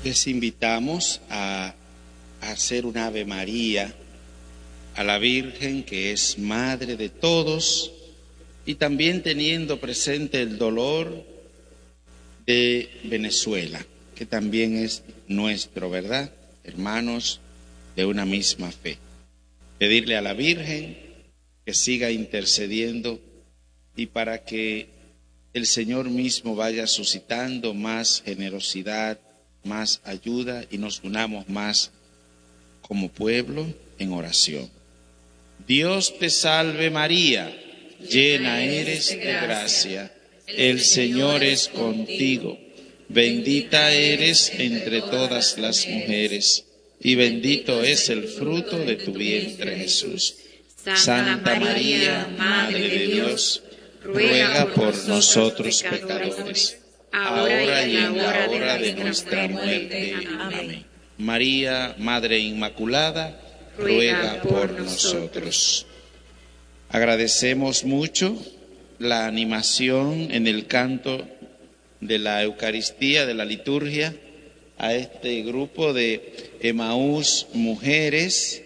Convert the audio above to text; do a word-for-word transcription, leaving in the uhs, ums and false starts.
Les invitamos a, a hacer un Ave María a la Virgen, que es Madre de todos, y también teniendo presente el dolor de Venezuela, que también es nuestro, ¿verdad? Hermanos de una misma fe. Pedirle a la Virgen que siga intercediendo y para que el Señor mismo vaya suscitando más generosidad, más ayuda y nos unamos más como pueblo en oración. Dios te salve María, llena eres de gracia, el Señor es contigo, bendita eres entre todas las mujeres y bendito es el fruto de tu vientre Jesús. Santa María, Madre de Dios, ruega por nosotros pecadores, ahora y en la hora de nuestra muerte. Amén. María, Madre Inmaculada, ruega por nosotros. Agradecemos mucho la animación en el canto de la Eucaristía, de la liturgia, a este grupo de Emaús Mujeres